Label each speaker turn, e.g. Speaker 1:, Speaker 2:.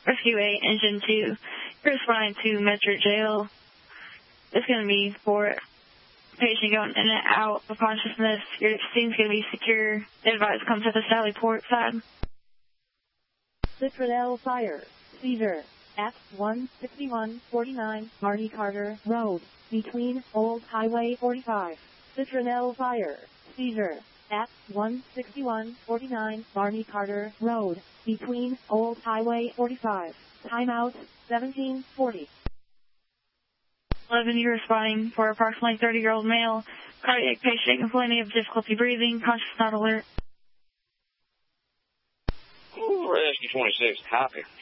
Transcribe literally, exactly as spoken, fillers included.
Speaker 1: Rescue eight, Engine two. You're responding to Metro Jail. It's going to be for patient going in and out of consciousness. Your scene's going to be secure. The advice comes to the Sally Port side.
Speaker 2: Citronelle Fire. Seizure. At one sixty-one forty-nine Barney Carter Road, between Old Highway forty-five. Citronelle Fire. Seizure. At one sixty-one forty-nine Barney Carter Road, between Old Highway forty-five. Timeout seventeen forty.
Speaker 1: eleven, you're responding for approximately thirty-year-old male, cardiac patient complaining of difficulty breathing, conscious not alert.
Speaker 3: Ooh, Rescue twenty-six, copy.